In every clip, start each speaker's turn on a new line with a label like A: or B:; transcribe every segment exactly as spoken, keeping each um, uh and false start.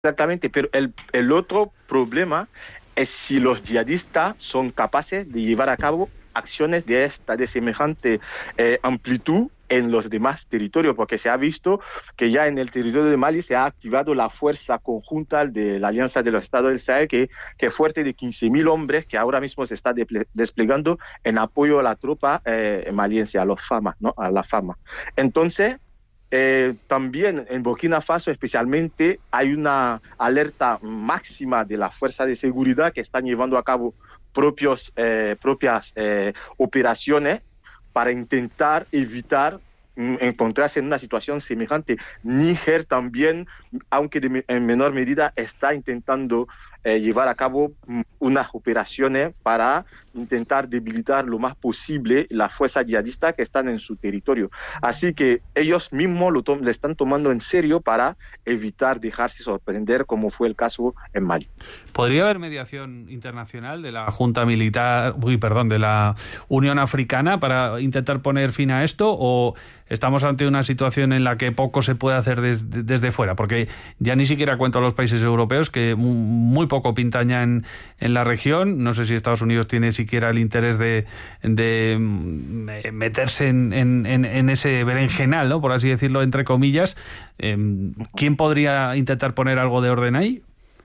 A: Exactamente, pero el, el otro problema es si los yihadistas son capaces de llevar a cabo acciones de esta, de semejante eh, amplitud en los demás territorios, porque se ha visto que ya en el territorio de Mali se ha activado la fuerza conjunta de la Alianza de los Estados del Sahel, que, que es fuerte de quince mil hombres, que ahora mismo se está de, desplegando en apoyo a la tropa eh, maliense, a los FAMA, ¿no? A la FAMA. Entonces, Eh, también en Burkina Faso especialmente hay una alerta máxima de la fuerza de seguridad que están llevando a cabo propios, eh, propias eh, operaciones para intentar evitar mm, encontrarse en una situación semejante. Níger también, aunque de, en menor medida, está intentando eh, llevar a cabo mm, unas operaciones para intentar debilitar lo más posible las fuerzas yihadistas que están en su territorio. Así que ellos mismos lo, le están tomando en serio para evitar dejarse sorprender, como fue el caso en Mali.
B: ¿Podría haber mediación internacional de la Junta Militar, uy, perdón, de la Unión Africana para intentar poner fin a esto, o estamos ante una situación en la que poco se puede hacer desde, desde fuera? Porque ya ni siquiera cuento a los países europeos, que muy poco pintan ya en, en la región. No sé si Estados Unidos tiene siquiera el interés de, de meterse en, en, en ese berenjenal, ¿no?, por así decirlo, entre comillas. ¿Quién podría intentar poner algo de orden ahí?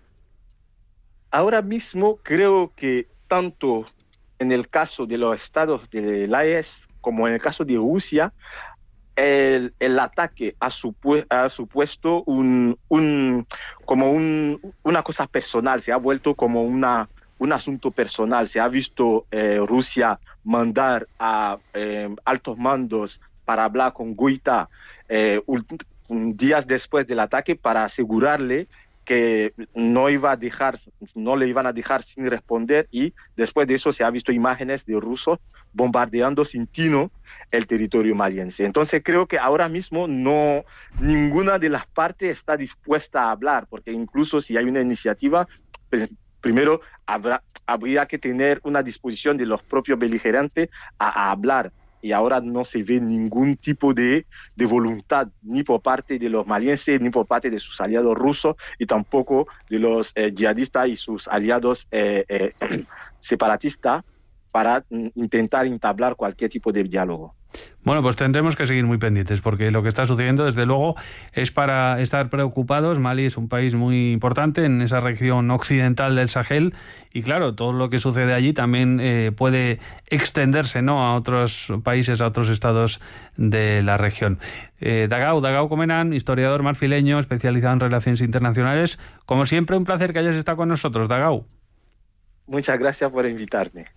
A: Ahora mismo creo que tanto en el caso de los estados de la E S como en el caso de Rusia, el, el ataque ha, supu ha supuesto un, un, como un, una cosa personal, se ha vuelto como una, un asunto personal. Se ha visto eh, Rusia mandar a eh, altos mandos para hablar con Guaidó eh, días después del ataque para asegurarle que no iba a dejar, no le iban a dejar sin responder, y después de eso se ha visto imágenes de rusos bombardeando sin tino el territorio maliense. Entonces creo que ahora mismo no, ninguna de las partes está dispuesta a hablar, porque incluso si hay una iniciativa, pues, primero habrá, habría que tener una disposición de los propios beligerantes a, a hablar. Y ahora no se ve ningún tipo de, de voluntad, ni por parte de los malienses, ni por parte de sus aliados rusos, y tampoco de los eh, yihadistas y sus aliados eh, eh, separatistas, para mm, intentar entablar cualquier tipo de diálogo.
B: Bueno, pues tendremos que seguir muy pendientes, porque lo que está sucediendo, desde luego, es para estar preocupados. Mali es un país muy importante en esa región occidental del Sahel, y claro, todo lo que sucede allí también eh, puede extenderse, ¿no?, a otros países, a otros estados de la región. Eh, Dagao, Dagao Comenan, historiador marfileño especializado en relaciones internacionales. Como siempre, un placer que hayas estado con nosotros, Dagao.
A: Muchas gracias por invitarme.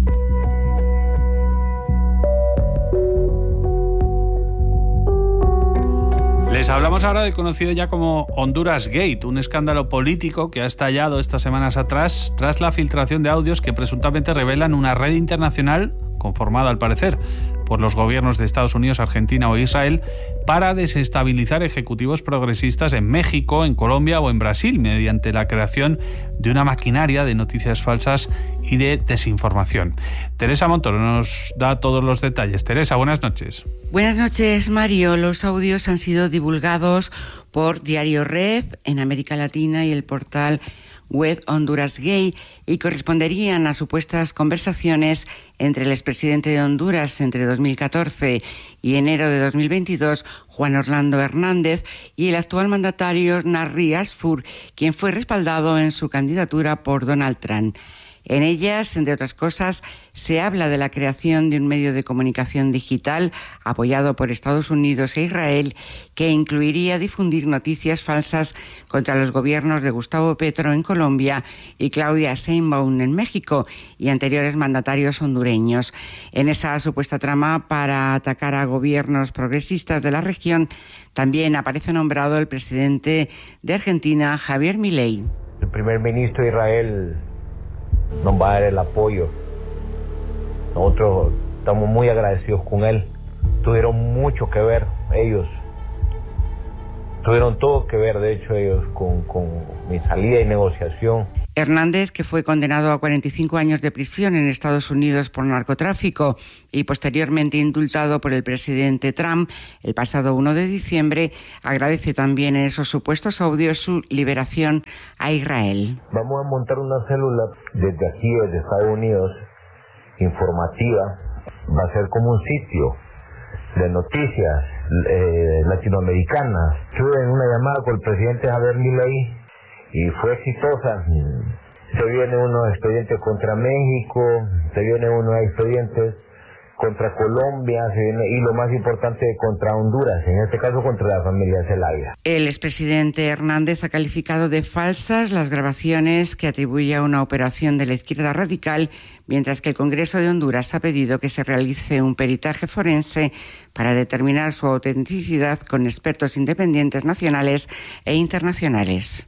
B: Les hablamos ahora del conocido ya como Honduras Gate, un escándalo político que ha estallado estas semanas atrás tras la filtración de audios que presuntamente revelan una red internacional conformada, al parecer, por los gobiernos de Estados Unidos, Argentina o Israel, para desestabilizar ejecutivos progresistas en México, en Colombia o en Brasil, mediante la creación de una maquinaria de noticias falsas y de desinformación. Teresa Montoro nos da todos los detalles. Teresa, buenas noches.
C: Buenas noches, Mario. Los audios han sido divulgados por Diario Rep en América Latina y el portal web Honduras Gay, y corresponderían a supuestas conversaciones entre el expresidente de Honduras entre dos mil catorce y enero de dos mil veintidós, Juan Orlando Hernández, y el actual mandatario Narri Asfur, quien fue respaldado en su candidatura por Donald Trump. En ellas, entre otras cosas, se habla de la creación de un medio de comunicación digital apoyado por Estados Unidos e Israel, que incluiría difundir noticias falsas contra los gobiernos de Gustavo Petro en Colombia y Claudia Sheinbaum en México, y anteriores mandatarios hondureños. En esa supuesta trama para atacar a gobiernos progresistas de la región también aparece nombrado el presidente de Argentina, Javier Milei.
D: El primer ministro de Israel nos va a dar el apoyo. Nosotros estamos muy agradecidos con él. Tuvieron mucho que ver ellos. tuvieron todo que ver, de hecho, ellos con, con mi salida y negociación.
C: Hernández, que fue condenado a cuarenta y cinco años de prisión en Estados Unidos por narcotráfico y posteriormente indultado por el presidente Trump el pasado uno de diciembre, agradece también en esos supuestos audios su liberación a Israel.
D: Vamos a montar una célula desde aquí, desde Estados Unidos, informativa. Va a ser como un sitio de noticias eh, latinoamericanas. Estuve en una llamada con el presidente Javier Milei y fue exitosa. Se vienen unos expedientes contra México, se vienen unos expedientes contra Colombia, se viene, y lo más importante, contra Honduras, en este caso contra la familia Zelaya.
C: El expresidente Hernández ha calificado de falsas las grabaciones que atribuye a una operación de la izquierda radical, mientras que el Congreso de Honduras ha pedido que se realice un peritaje forense para determinar su autenticidad con expertos independientes nacionales e internacionales.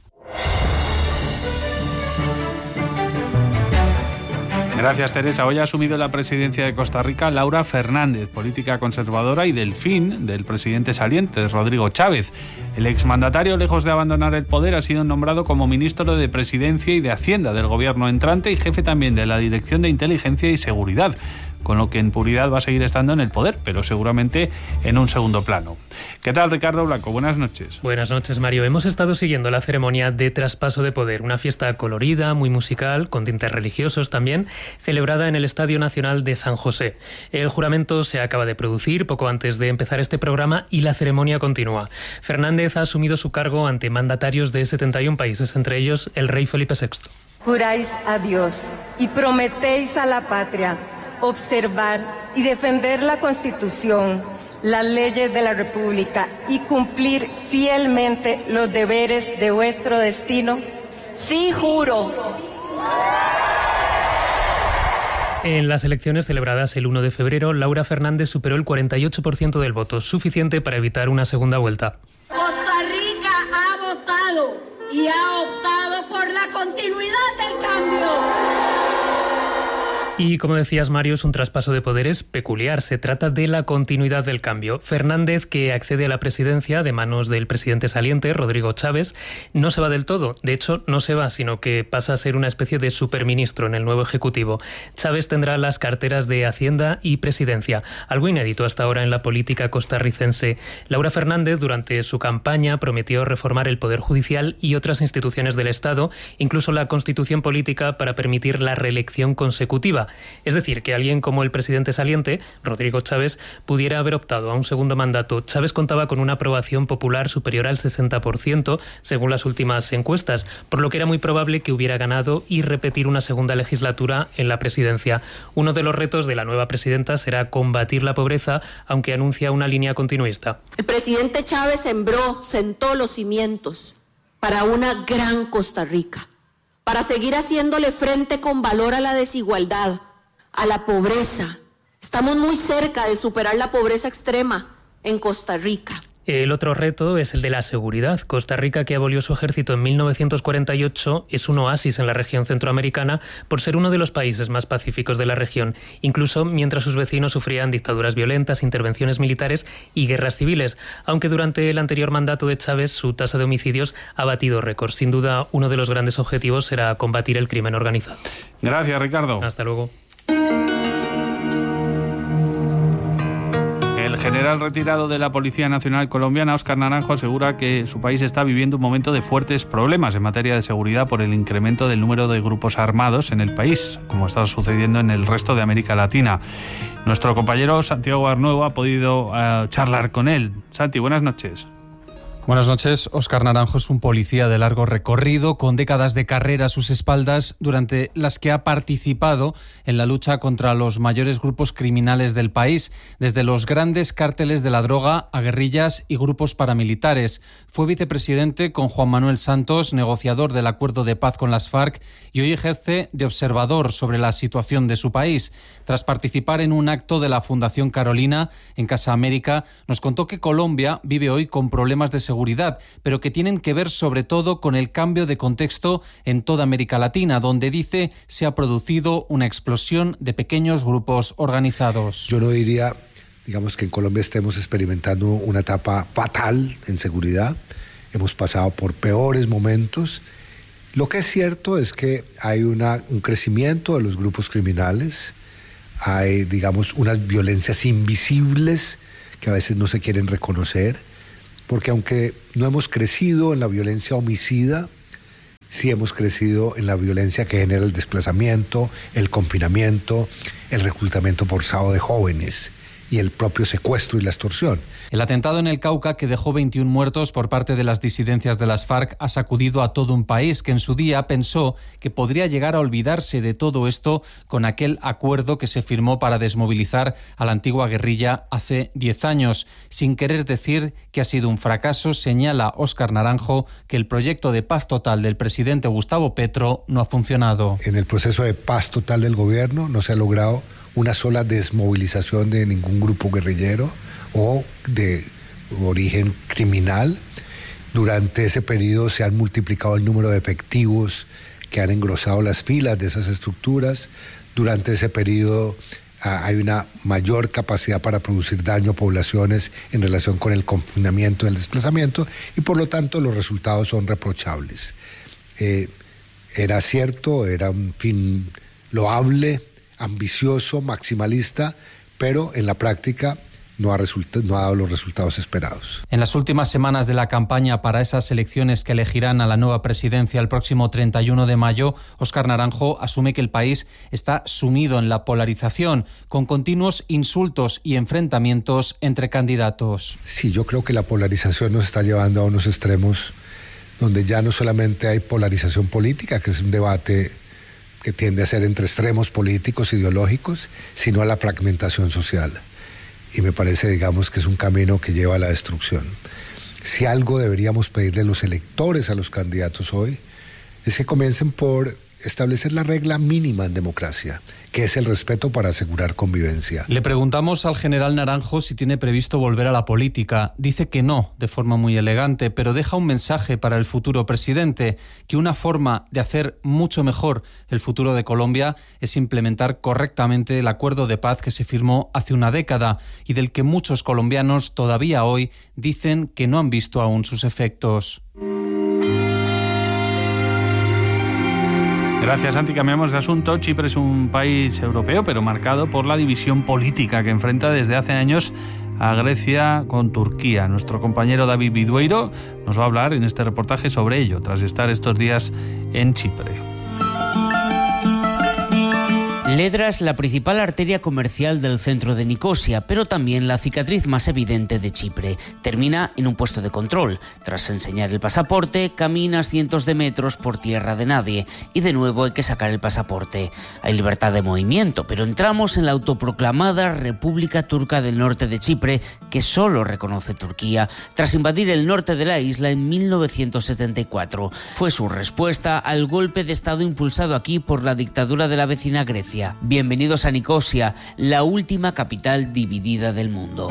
B: Gracias, Teresa. Hoy ha asumido la presidencia de Costa Rica Laura Fernández, política conservadora y delfín del presidente saliente, Rodrigo Chávez. El exmandatario, lejos de abandonar el poder, ha sido nombrado como ministro de Presidencia y de Hacienda del gobierno entrante y jefe también de la Dirección de Inteligencia y Seguridad, con lo que en puridad va a seguir estando en el poder, pero seguramente en un segundo plano. ¿Qué tal, Ricardo Blanco? Buenas noches.
E: Buenas noches, Mario. Hemos estado siguiendo la ceremonia de traspaso de poder, una fiesta colorida, muy musical, con tintes religiosos también, celebrada en el Estadio Nacional de San José. El juramento se acaba de producir poco antes de empezar este programa y la ceremonia continúa. Fernández ha asumido su cargo ante mandatarios de setenta y un países, entre ellos el rey Felipe sexto.
F: Juráis a Dios y prometéis a la patria observar y defender la Constitución, las leyes de la República y cumplir fielmente los deberes de vuestro destino. Sí, juro.
E: En las elecciones celebradas el uno de febrero, Laura Fernández superó el cuarenta y ocho por ciento del voto, suficiente para evitar una segunda vuelta.
G: Costa Rica ha votado y ha optado por la continuidad del cambio.
E: Y como decías, Mario, es un traspaso de poderes peculiar. Se trata de la continuidad del cambio. Fernández, que accede a la presidencia de manos del presidente saliente, Rodrigo Chávez, no se va del todo. De hecho, no se va, sino que pasa a ser una especie de superministro en el nuevo Ejecutivo. Chávez tendrá las carteras de Hacienda y Presidencia, algo inédito hasta ahora en la política costarricense. Laura Fernández, durante su campaña, prometió reformar el Poder Judicial y otras instituciones del Estado, incluso la Constitución política, para permitir la reelección consecutiva. Es decir, que alguien como el presidente saliente, Rodrigo Chávez, pudiera haber optado a un segundo mandato. Chávez contaba con una aprobación popular superior al sesenta por ciento, según las últimas encuestas, por lo que era muy probable que hubiera ganado y repetir una segunda legislatura en la presidencia. Uno de los retos de la nueva presidenta será combatir la pobreza, aunque anuncia una línea continuista.
H: El presidente Chávez sembró, sentó los cimientos para una gran Costa Rica, para seguir haciéndole frente con valor a la desigualdad, a la pobreza. Estamos muy cerca de superar la pobreza extrema en Costa Rica.
E: El otro reto es el de la seguridad. Costa Rica, que abolió su ejército en mil novecientos cuarenta y ocho, es un oasis en la región centroamericana por ser uno de los países más pacíficos de la región, incluso mientras sus vecinos sufrían dictaduras violentas, intervenciones militares y guerras civiles, aunque durante el anterior mandato de Chávez su tasa de homicidios ha batido récords. Sin duda, uno de los grandes objetivos será combatir el crimen organizado.
B: Gracias, Ricardo.
E: Hasta luego.
B: El general retirado de la Policía Nacional Colombiana, Óscar Naranjo, asegura que su país está viviendo un momento de fuertes problemas en materia de seguridad por el incremento del número de grupos armados en el país, como está sucediendo en el resto de América Latina. Nuestro compañero Santiago Arnuevo ha podido uh, charlar con él. Santi, buenas noches.
I: Buenas noches. Óscar Naranjo es un policía de largo recorrido, con décadas de carrera a sus espaldas, durante las que ha participado en la lucha contra los mayores grupos criminales del país, desde los grandes cárteles de la droga a guerrillas y grupos paramilitares. Fue vicepresidente con Juan Manuel Santos, negociador del acuerdo de paz con las FARC, y hoy ejerce de observador sobre la situación de su país. Tras participar en un acto de la Fundación Carolina en Casa América, nos contó que Colombia vive hoy con problemas de seguridad, pero que tienen que ver sobre todo con el cambio de contexto en toda América Latina, donde dice se ha producido una explosión de pequeños grupos organizados.
J: Yo no diría, digamos, que en Colombia estemos experimentando una etapa fatal en seguridad. hemos pasado por peores momentos. Lo que es cierto es que hay una, un crecimiento de los grupos criminales, hay, digamos, unas violencias invisibles que a veces no se quieren reconocer, porque aunque no hemos crecido en la violencia homicida, sí hemos crecido en la violencia que genera el desplazamiento, el confinamiento, el reclutamiento forzado de jóvenes y el propio secuestro y la extorsión.
I: El atentado en el Cauca, que dejó veintiún muertos por parte de las disidencias de las FARC, ha sacudido a todo un país que en su día pensó que podría llegar a olvidarse de todo esto con aquel acuerdo que se firmó para desmovilizar a la antigua guerrilla hace diez años. Sin querer decir que ha sido un fracaso, señala Óscar Naranjo que el proyecto de paz total del presidente Gustavo Petro no ha funcionado.
J: En el proceso de paz total del gobierno no se ha logrado una sola desmovilización de ningún grupo guerrillero o de origen criminal. Durante ese periodo se han multiplicado el número de efectivos que han engrosado las filas de esas estructuras. Durante ese periodo ah, hay una mayor capacidad para producir daño a poblaciones en relación con el confinamiento y el desplazamiento, y por lo tanto los resultados son reprochables. Eh, era cierto, era un fin loable, ambicioso, maximalista, pero en la práctica no ha, resulta, no ha dado los resultados esperados.
I: En las últimas semanas de la campaña para esas elecciones que elegirán a la nueva presidencia el próximo treinta y uno de mayo, Óscar Naranjo asume que el país está sumido en la polarización, con continuos insultos y enfrentamientos entre candidatos.
J: Sí, yo creo que la polarización nos está llevando a unos extremos donde ya no solamente hay polarización política, que es un debate que tiende a ser entre extremos políticos, ideológicos, sino a la fragmentación social. Y me parece, digamos, que es un camino que lleva a la destrucción. Si algo deberíamos pedirle a los electores, a los candidatos hoy, es que comiencen por establecer la regla mínima en democracia, que es el respeto para asegurar convivencia.
I: Le preguntamos al general Naranjo si tiene previsto volver a la política. Dice que no, de forma muy elegante, pero deja un mensaje para el futuro presidente, que una forma de hacer mucho mejor el futuro de Colombia es implementar correctamente el acuerdo de paz que se firmó hace una década y del que muchos colombianos todavía hoy dicen que no han visto aún sus efectos.
B: Gracias, Santi. Cambiamos de asunto. Chipre es un país europeo, pero marcado por la división política que enfrenta desde hace años a Grecia con Turquía. Nuestro compañero David Bidueiro nos va a hablar en este reportaje sobre ello, tras estar estos días en Chipre.
K: Ledra es la principal arteria comercial del centro de Nicosia, pero también la cicatriz más evidente de Chipre. Termina en un puesto de control. Tras enseñar el pasaporte, caminas cientos de metros por tierra de nadie y de nuevo hay que sacar el pasaporte. Hay libertad de movimiento, pero entramos en la autoproclamada República Turca del Norte de Chipre, que solo reconoce Turquía, tras invadir el norte de la isla en mil novecientos setenta y cuatro. Fue su respuesta al golpe de Estado impulsado aquí por la dictadura de la vecina Grecia. Bienvenidos a Nicosia, la última capital dividida del mundo.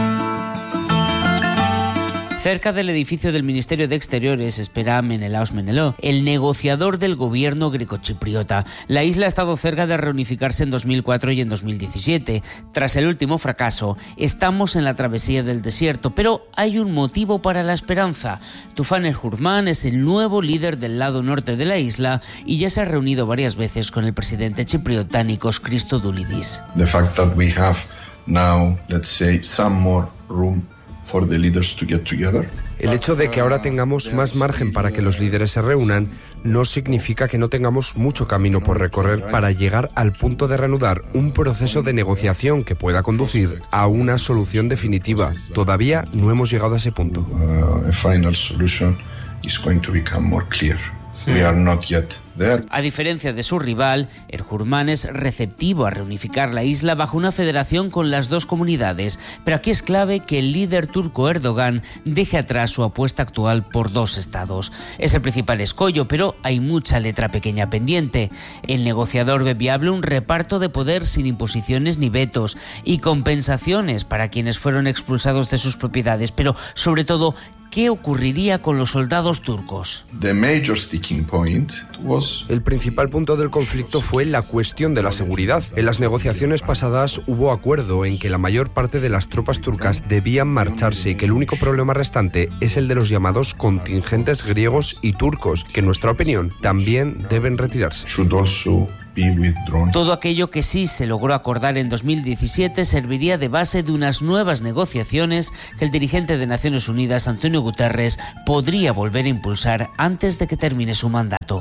K: Cerca del edificio del Ministerio de Exteriores espera Menelaos Meneló, el negociador del gobierno grecochipriota. La isla ha estado cerca de reunificarse en dos mil cuatro y en dos mil diecisiete. Tras el último fracaso, estamos en la travesía del desierto, pero hay un motivo para la esperanza. Tufan el-Hurman es el nuevo líder del lado norte de la isla y ya se ha reunido varias veces con el presidente chipriota Nikos Christodoulidis.
L: The fact that we have now, let's say, some more room for the leaders to get together.
M: El hecho de que ahora tengamos más margen para que los líderes se reúnan no significa que no tengamos mucho camino por recorrer para llegar al punto de reanudar un proceso de negociación que pueda conducir a una solución definitiva. Todavía no hemos llegado a ese punto.
L: Uh, a final solution is going to become more clear. We are not yet there.
K: A diferencia de su rival, el-Hurman es receptivo a reunificar la isla bajo una federación con las dos comunidades, pero aquí es clave que el líder turco Erdogan deje atrás su apuesta actual por dos estados. Es el principal escollo, pero hay mucha letra pequeña pendiente. El negociador ve viable un reparto de poder sin imposiciones ni vetos y compensaciones para quienes fueron expulsados de sus propiedades, pero sobre todo ¿qué ocurriría con los soldados turcos?
L: The major sticking point was...
M: El principal punto del conflicto fue la cuestión de la seguridad. En las negociaciones pasadas hubo acuerdo en que la mayor parte de las tropas turcas debían marcharse y que el único problema restante es el de los llamados contingentes griegos y turcos, que en nuestra opinión también deben retirarse.
L: Should also be withdrawn.
K: Todo aquello que sí se logró acordar en dos mil diecisiete serviría de base de unas nuevas negociaciones que el dirigente de Naciones Unidas, Antonio Guterres, podría volver a impulsar antes de que termine su mandato.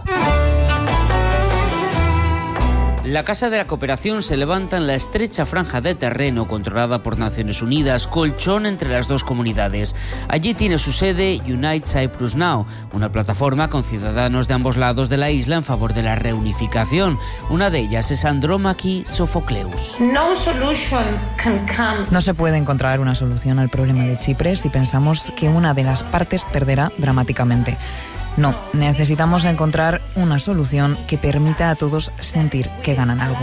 K: La Casa de la Cooperación se levanta en la estrecha franja de terreno controlada por Naciones Unidas, colchón entre las dos comunidades. Allí tiene su sede Unite Cyprus Now, una plataforma con ciudadanos de ambos lados de la isla en favor de la reunificación. Una de ellas es Andromachi Sofocleus.
N: No solution can come. No se puede encontrar una solución al problema de Chipre si pensamos que una de las partes perderá dramáticamente. No, necesitamos encontrar una solución que permita a todos sentir que ganan algo.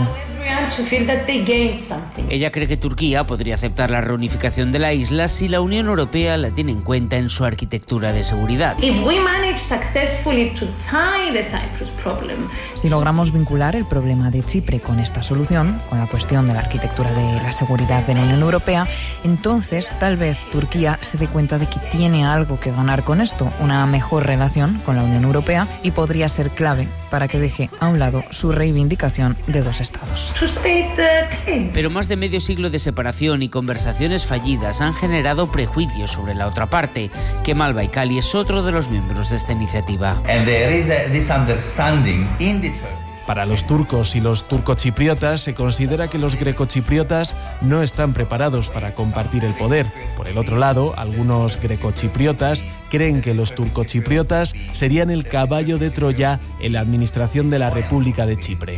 K: Ella cree que Turquía podría aceptar la reunificación de la isla si la Unión Europea la tiene en cuenta en su arquitectura de seguridad.
N: Si logramos vincular el problema de Chipre con esta solución, con la cuestión de la arquitectura de la seguridad de la Unión Europea, entonces tal vez Turquía se dé cuenta de que tiene algo que ganar con esto, una mejor relación con la Unión Europea, y podría ser clave para que deje a un lado su reivindicación de dos estados.
K: Pero más de medio siglo de separación y conversaciones fallidas han generado prejuicios sobre la otra parte. Kemal Baykali es otro de los miembros de esta iniciativa.
O: Para los turcos y los turcochipriotas se considera que los grecochipriotas no están preparados para compartir el poder. Por el otro lado, algunos grecochipriotas creen que los turcochipriotas serían el caballo de Troya en la administración de la República de Chipre.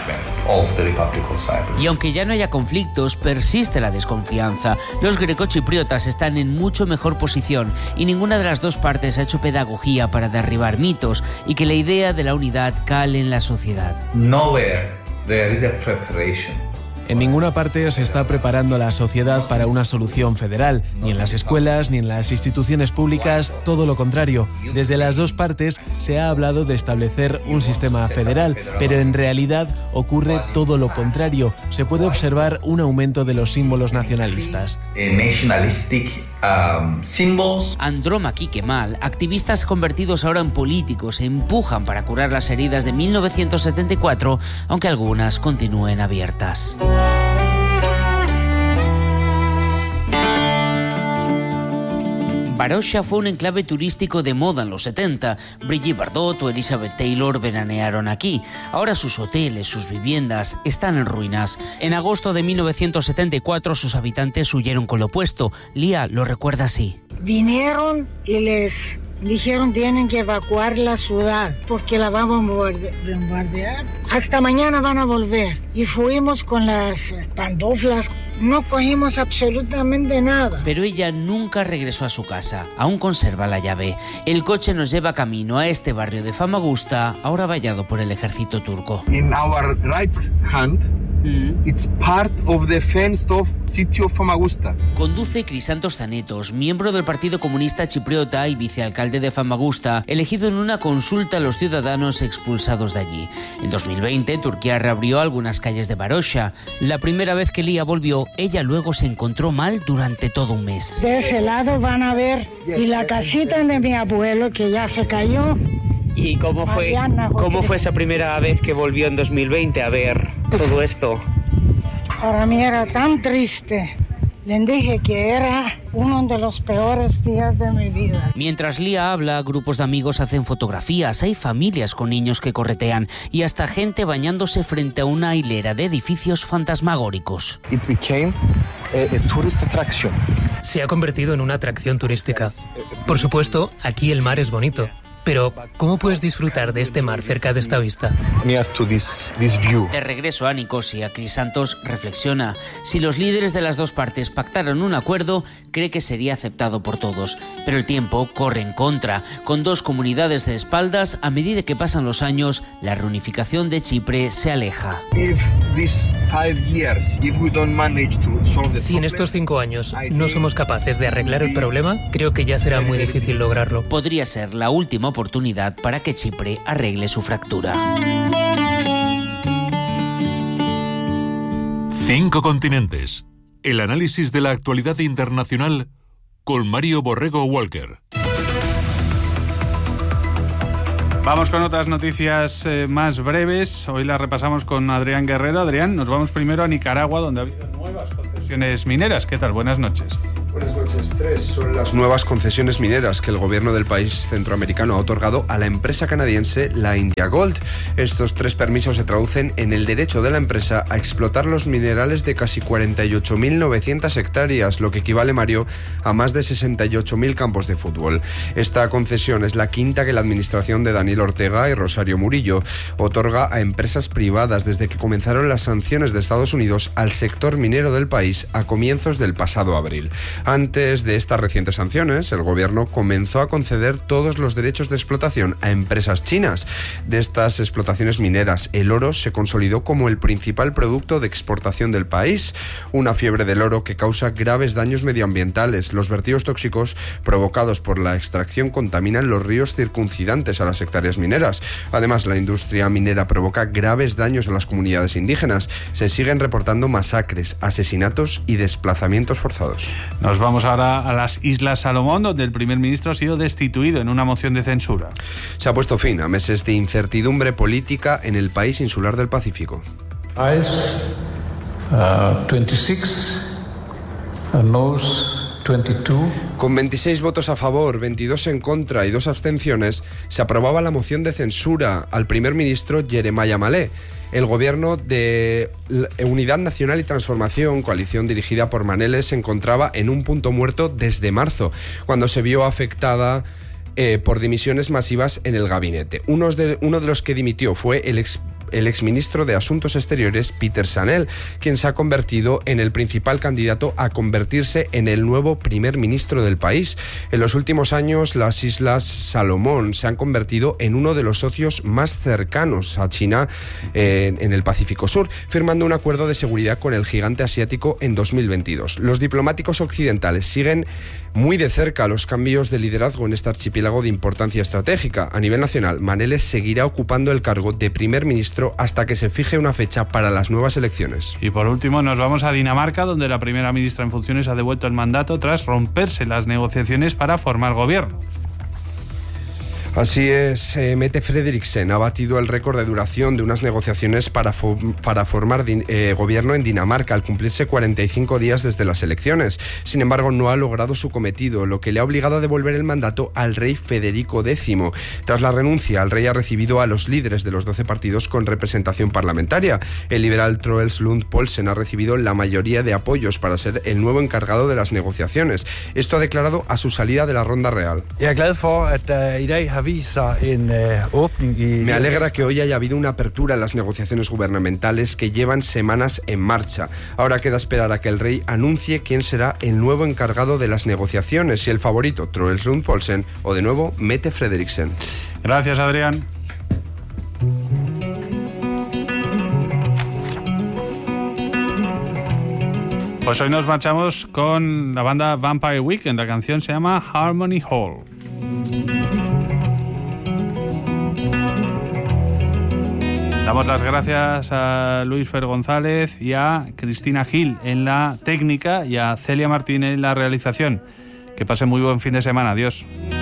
K: Y aunque ya no haya conflictos, persiste la desconfianza. Los grecochipriotas están en mucho mejor posición y ninguna de las dos partes ha hecho pedagogía para derribar mitos y que la idea de la unidad cale en la sociedad.
P: Nowhere there is a preparation.
O: En ninguna parte se está preparando la sociedad para una solución federal, ni en las escuelas, ni en las instituciones públicas, todo lo contrario. Desde las dos partes se ha hablado de establecer un sistema federal, pero en realidad ocurre todo lo contrario. Se puede observar un aumento de los símbolos nacionalistas.
K: Um, Andromachi Kemal, activistas convertidos ahora en políticos, empujan para curar las heridas de mil novecientos setenta y cuatro, aunque algunas continúen abiertas. Varosha fue un enclave turístico de moda en los setenta. Brigitte Bardot o Elizabeth Taylor veranearon aquí. Ahora sus hoteles, sus viviendas están en ruinas. En agosto de mil novecientos setenta y cuatro sus habitantes huyeron con lo opuesto. Lía lo recuerda así.
Q: Vinieron y les dijeron tienen que evacuar la ciudad porque la vamos a bombardear. Hasta mañana van a volver. Y fuimos con las pantuflas. No cogimos absolutamente nada.
K: Pero ella nunca regresó a su casa. Aún conserva la llave. El coche nos lleva camino a este barrio de Famagusta, ahora vallado por el ejército turco.
R: In our right hand, mm. it's part of the fenced off city of Famagusta.
K: Conduce Crisantos Zanetos, miembro del Partido Comunista Chipriota y vicealcalde de Famagusta, elegido en una consulta a los ciudadanos expulsados de allí. En dos mil veinte, Turquía reabrió algunas calles de Varosha. La primera vez que Lía volvió, ella luego se encontró mal durante todo un mes.
Q: De ese lado van a ver, y la casita de mi abuelo que ya se cayó.
S: ¿Y cómo fue, cómo fue esa primera vez que volvió en dos mil veinte a ver todo esto?
Q: Para mí era tan triste. Les dije que era uno de los peores días de mi vida.
K: Mientras Lía habla, grupos de amigos hacen fotografías, hay familias con niños que corretean y hasta gente bañándose frente a una hilera de edificios fantasmagóricos.
R: It became a, a tourist attraction.
E: Se ha convertido en una atracción turística. Por supuesto, aquí el mar es bonito. Pero, ¿cómo puedes disfrutar de este mar cerca de esta vista?
K: De regreso a Nicosia, Crisantos reflexiona. Si los líderes de las dos partes pactaran un acuerdo, cree que sería aceptado por todos. Pero el tiempo corre en contra. Con dos comunidades de espaldas, a medida que pasan los años, la reunificación de Chipre se aleja.
E: Si en estos cinco años no somos capaces de arreglar el problema, creo que ya será muy difícil lograrlo.
K: Podría ser la última oportunidad para que Chipre arregle su fractura.
T: Cinco continentes. El análisis de la actualidad internacional con Mario Borrego Walker.
B: Vamos con otras noticias eh, más breves. Hoy las repasamos con Adrián Guerrero. Adrián, nos vamos primero a Nicaragua, donde ha habido nuevas concesiones mineras. ¿Qué tal? Buenas noches.
M: Buenas noches. Tres son las nuevas concesiones mineras que el gobierno del país centroamericano ha otorgado a la empresa canadiense la India Gold. Estos tres permisos se traducen en el derecho de la empresa a explotar los minerales de casi cuarenta y ocho mil novecientas hectáreas, lo que equivale, Mario, a más de sesenta y ocho mil campos de fútbol. Esta concesión es la quinta que la administración de Daniel Ortega y Rosario Murillo otorga a empresas privadas desde que comenzaron las sanciones de Estados Unidos al sector minero del país a comienzos del pasado abril. Antes de estas recientes sanciones, el gobierno comenzó a conceder todos los derechos de explotación a empresas chinas. De estas explotaciones mineras, el oro se consolidó como el principal producto de exportación del país. Una fiebre del oro que causa graves daños medioambientales. Los vertidos tóxicos provocados por la extracción contaminan los ríos circuncidantes a las hectáreas mineras. Además, la industria minera provoca graves daños a las comunidades indígenas. Se siguen reportando masacres, asesinatos y desplazamientos forzados.
B: Nos vamos ahora a las Islas Salomón, donde el primer ministro ha sido destituido en una moción de censura.
M: Se ha puesto fin a meses de incertidumbre política en el país insular del Pacífico.
U: Ayes, uh, veintiséis, uh, noes, veintidós.
M: Con veintiséis votos a favor, veintidós en contra y dos abstenciones, se aprobaba la moción de censura al primer ministro Jeremiah Malé. El gobierno de Unidad Nacional y Transformación, coalición dirigida por Manele, se encontraba en un punto muerto desde marzo, cuando se vio afectada eh, por dimisiones masivas en el gabinete. Uno de, uno de los que dimitió fue el ex el exministro de Asuntos Exteriores, Peter Sanel, quien se ha convertido en el principal candidato a convertirse en el nuevo primer ministro del país. En los últimos años, las Islas Salomón se han convertido en uno de los socios más cercanos a China eh, en el Pacífico Sur, firmando un acuerdo de seguridad con el gigante asiático en dos mil veintidós. Los diplomáticos occidentales siguen muy de cerca los cambios de liderazgo en este archipiélago de importancia estratégica. A nivel nacional, Manele seguirá ocupando el cargo de primer ministro hasta que se fije una fecha para las nuevas elecciones.
B: Y por último nos vamos a Dinamarca, donde la primera ministra en funciones ha devuelto el mandato tras romperse las negociaciones para formar gobierno.
M: Así es, eh, Mette Frederiksen ha batido el récord de duración de unas negociaciones para, fo para formar eh, gobierno en Dinamarca al cumplirse cuarenta y cinco días desde las elecciones. Sin embargo, no ha logrado su cometido, lo que le ha obligado a devolver el mandato al rey Federico décimo. Tras la renuncia, el rey ha recibido a los líderes de los doce partidos con representación parlamentaria. El liberal Troels Lund Poulsen ha recibido la mayoría de apoyos para ser el nuevo encargado de las negociaciones. Esto ha declarado a su salida de la ronda real. Me alegra que hoy haya habido una apertura en las negociaciones gubernamentales que llevan semanas en marcha. Ahora queda esperar a que el rey anuncie quién será el nuevo encargado de las negociaciones, si el favorito Troels Lund Poulsen o de nuevo Mette Frederiksen.
B: Gracias, Adrián. Pues hoy nos marchamos con la banda Vampire Weekend. La canción se llama Harmony Hall. Damos las gracias a Luis Fer González y a Cristina Gil en la técnica y a Celia Martín en la realización. Que pasen muy buen fin de semana. Adiós.